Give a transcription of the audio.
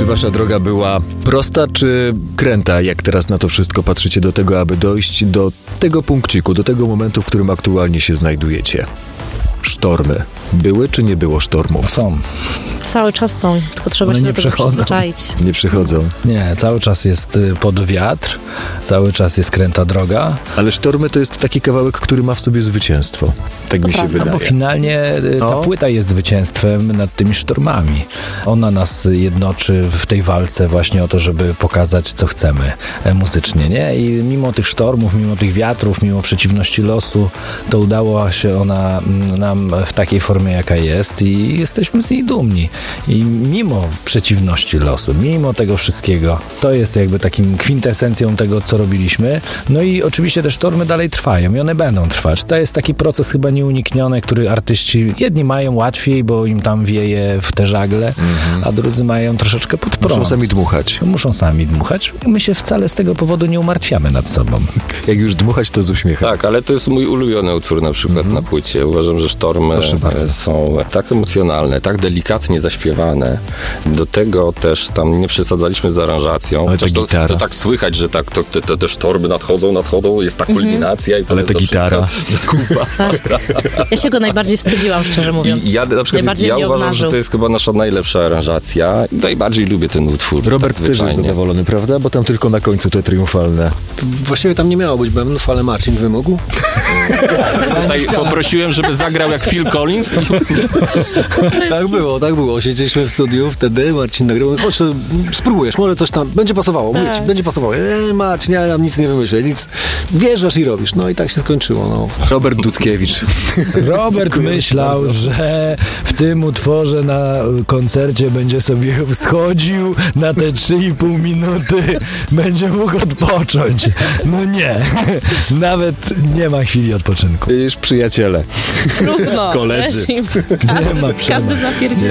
Czy wasza droga była prosta, czy kręta, jak teraz na to wszystko patrzycie, do tego, aby dojść do tego punkciku, do tego momentu, w którym aktualnie się znajdujecie? Sztormy. Były czy nie było sztormów? Są. Cały czas są, tylko trzeba się do tego przyzwyczaić. Nie przychodzą. Nie, cały czas jest pod wiatr, cały czas jest kręta droga. Ale sztormy to jest taki kawałek, który ma w sobie zwycięstwo. Tak mi się wydaje. Bo finalnie ta płyta jest zwycięstwem nad tymi sztormami. Ona nas jednoczy w tej walce właśnie o to, żeby pokazać, co chcemy muzycznie, nie? I mimo tych sztormów, mimo tych wiatrów, mimo przeciwności losu, to udała się ona nam w takiej formie, jaka jest i jesteśmy z niej dumni. I mimo przeciwności losu, mimo tego wszystkiego, to jest jakby takim kwintesencją tego, co robiliśmy. No i oczywiście te sztormy dalej trwają i one będą trwać. To jest taki proces chyba nieunikniony, który artyści jedni mają łatwiej, bo im tam wieje w te żagle, a drudzy mają troszeczkę pod prąd. Muszą sami dmuchać. Muszą sami dmuchać. My się wcale z tego powodu nie umartwiamy nad sobą. Jak już dmuchać, to z uśmiechem. Tak, ale to jest mój ulubiony utwór na przykład na płycie. Uważam, że sztormy są tak emocjonalne, tak delikatnie zaśpiewane. Do tego też tam nie przesadzaliśmy z aranżacją. Ale To tak słychać, że tak te sztormy nadchodzą, jest ta kulminacja. I ale ta gitara. Ja się go najbardziej wstydziłam, szczerze mówiąc. Ja na przykład uważam, że to jest chyba nasza najlepsza aranżacja. Najbardziej lubię ten utwór. Robert tak też jest zadowolony, prawda? Bo tam tylko na końcu te triumfalne. Właściwie tam nie miało być bębnów, ale Marcin wymógł. Tutaj poprosiłem, żeby zagrał jak Phil Collins. Tak było. Siedzieliśmy w studiu wtedy, Marcin nagrał. Chodź, to spróbujesz, może coś tam będzie pasowało. Mówię ci, będzie pasowało. Marcin, ja tam nic nie wymyślę, nic. Wjeżdżasz i robisz. No i tak się skończyło. No. Robert Dudkiewicz. Robert myślał, że w tym utworze na koncercie będzie sobie schodził na te 3,5 minuty, będzie mógł odpocząć. No nie. Nawet nie ma chwili odpoczynku. Już przyjaciele. Równo. Koledzy. Nie ma Każdy zapierdziela.